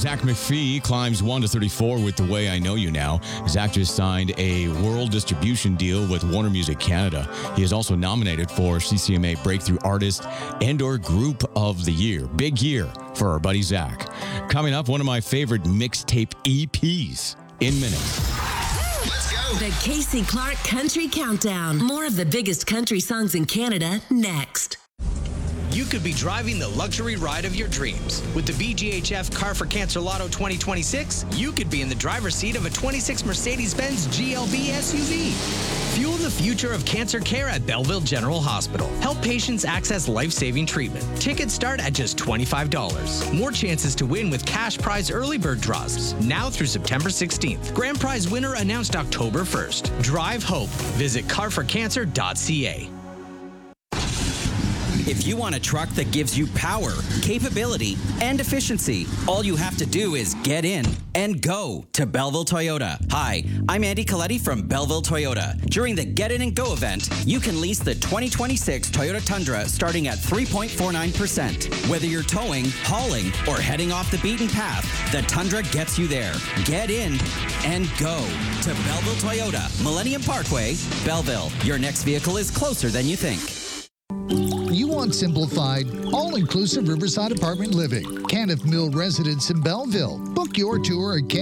Zach McPhee climbs 1 to 34 with The Way I Know You Now. Zach just signed a world distribution deal with Warner Music Canada. He is also nominated for CCMA Breakthrough Artist and/or Group of the Year. Big year for our buddy Zach. Coming up, one of my favorite mixtape EPs in minutes. Let's go. The Casey Clark Country Countdown. More of the biggest country songs in Canada next. You could be driving the luxury ride of your dreams. With the BGHF Car for Cancer Lotto 2026, you could be in the driver's seat of a 26 Mercedes-Benz GLB SUV. Fuel the future of cancer care at Belleville General Hospital. Help patients access life-saving treatment. Tickets start at just $25. More chances to win with cash prize early bird draws. Now through September 16th. Grand prize winner announced October 1st. Drive hope. Visit carforcancer.ca. If you want a truck that gives you power, capability, and efficiency, all you have to do is get in and go to Belleville Toyota. Hi, I'm Andy Coletti from Belleville Toyota. During the Get In and Go event, you can lease the 2026 Toyota Tundra starting at 3.49%. Whether you're towing, hauling, or heading off the beaten path, the Tundra gets you there. Get in and go to Belleville Toyota, Millennium Parkway, Belleville. Your next vehicle is closer than you think. You want simplified, all-inclusive Riverside apartment living. Kenneth Mill Residence in Belleville. Book your tour at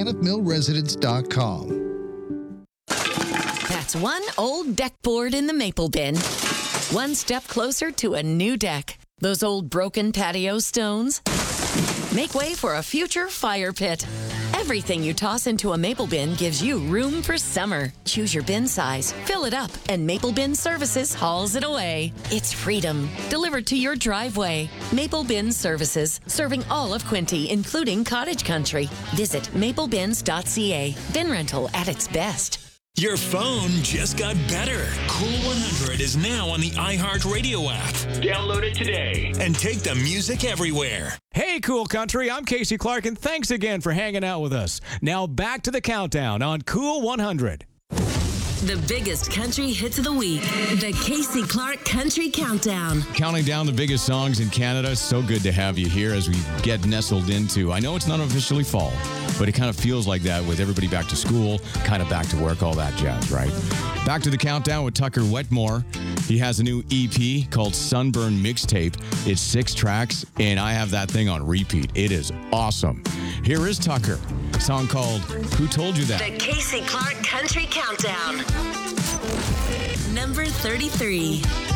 kennethmillresidence.com. That's one old deck board in the maple bin. One step closer to a new deck. Those old broken patio stones make way for a future fire pit. Everything you toss into a maple bin gives you room for summer. Choose your bin size, fill it up, and Maple Bin Services hauls it away. It's freedom, delivered to your driveway. Maple Bin Services, serving all of Quinte, including cottage country. Visit maplebins.ca. Bin rental at its best. Your phone just got better. Cool 100 is now on the iHeartRadio app. Download it today and take the music everywhere. Hey, Cool Country, I'm Casey Clark, and thanks again for hanging out with us. Now back to the countdown on Cool 100. The biggest country hits of the week. The Casey Clark Country Countdown. Counting down the biggest songs in Canada. So good to have you here as we get nestled into, I know it's not officially fall, but it kind of feels like that with everybody back to school, kind of back to work, all that jazz, right? Back to the countdown with Tucker Wetmore. He has a new EP called Sunburn Mixtape. It's 6 tracks, and I have that thing on repeat. It is awesome. Here is Tucker, a song called Who Told You That? The Casey Clark Country Countdown. Number 33.